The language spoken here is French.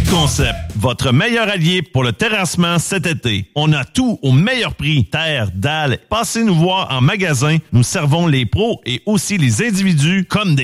Concept, votre meilleur allié pour le terrassement cet été. On a tout au meilleur prix. Terre, dalles. Passez nous voir en magasin. Nous servons les pros et aussi les individus comme des